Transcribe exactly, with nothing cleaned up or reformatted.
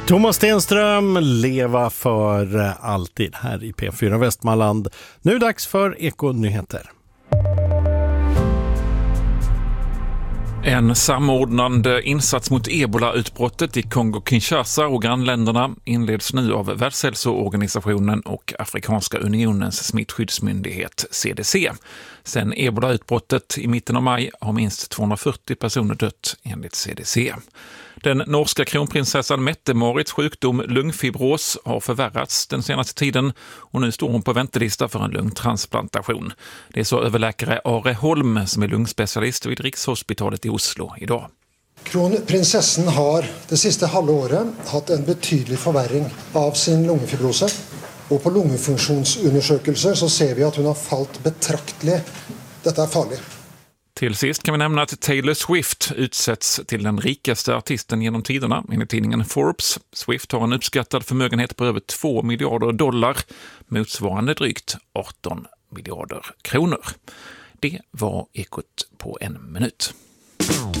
Thomas Stenström, leva för alltid här i P fyra Västmanland. Nu är det dags för Eko-nyheter. En samordnande insats mot Ebola-utbrottet i Kongo-Kinshasa och grannländerna inleds nu av Världshälsoorganisationen och Afrikanska unionens smittskyddsmyndighet C D C. Sen Ebola-utbrottet i mitten av maj har minst tvåhundrafyrtio personer dött enligt C D C. Den norska kronprinsessan Mette-Marits sjukdom lungfibros har förvärrats den senaste tiden och nu står hon på väntelista för en lungtransplantation. Det är så överläkare Are Holm som är lungspecialist vid Rikshospitalet i Oslo idag. Kronprinsessan har det sista halvåret haft en betydlig förvärring av sin lungfibrose. Och på lungfunktionsundersökelser så ser vi att hon har fallit betraktligt. Detta är farligt. Till sist kan vi nämna att Taylor Swift utsätts till den rikaste artisten genom tiderna enligt tidningen Forbes. Swift har en uppskattad förmögenhet på över två miljarder dollar, motsvarande drygt arton miljarder kronor. Det var Ekot på en minut.